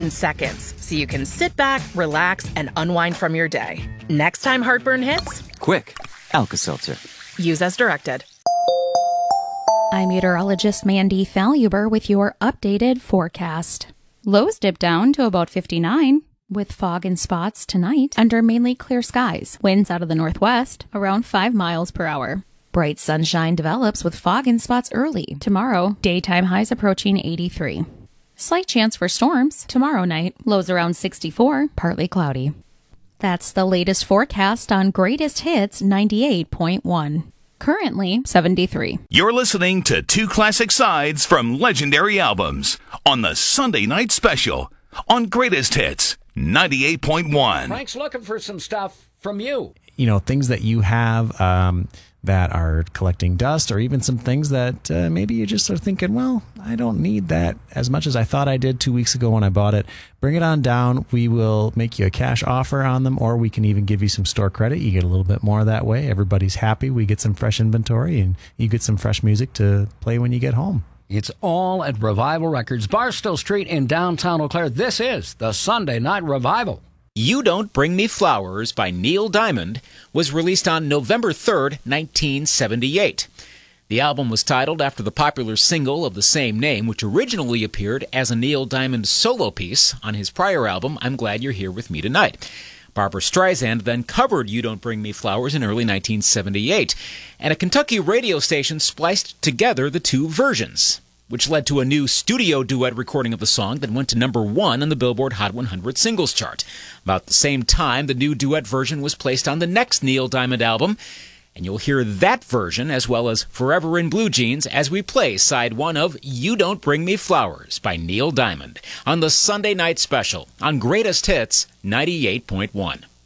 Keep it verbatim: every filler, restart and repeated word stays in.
in seconds, so you can sit back, relax, and unwind from your day. Next time heartburn hits, quick, Alka-Seltzer. Use as directed. I'm meteorologist Mandy Faluber with your updated forecast. Lows dip down to about fifty-nine, with fog and spots tonight under mainly clear skies. Winds out of the northwest, around five miles per hour. Bright sunshine develops with fog and spots early. Tomorrow, daytime highs approaching eighty-three. Slight chance for storms tomorrow night. Lows around sixty-four, partly cloudy. That's the latest forecast on Greatest Hits ninety-eight point one. Currently seventy-three. You're listening to Two Classic Sides from Legendary Albums on the Sunday Night Special on Greatest Hits ninety-eight point one. Frank's looking for some stuff from you. You know, things that you have um, that are collecting dust, or even some things that uh, maybe you just are thinking, well, I don't need that as much as I thought I did two weeks ago when I bought it. Bring it on down. We will make you a cash offer on them, or we can even give you some store credit. You get a little bit more that way. Everybody's happy. We get some fresh inventory, and you get some fresh music to play when you get home. It's all at Revival Records, Barstow Street in downtown Eau Claire. This is the Sunday Night Revival. You Don't Bring Me Flowers by Neil Diamond was released on November third, nineteen seventy-eight. The album was titled after the popular single of the same name, which originally appeared as a Neil Diamond solo piece on his prior album, I'm Glad You're Here With Me Tonight. Barbra Streisand then covered You Don't Bring Me Flowers in early nineteen seventy-eight, and a Kentucky radio station spliced together the two versions, which led to a new studio duet recording of the song that went to number one on the Billboard Hot one hundred singles chart. About the same time, the new duet version was placed on the next Neil Diamond album, and you'll hear that version as well as Forever in Blue Jeans as we play side one of You Don't Bring Me Flowers by Neil Diamond on the Sunday Night Special on Greatest Hits ninety-eight point one.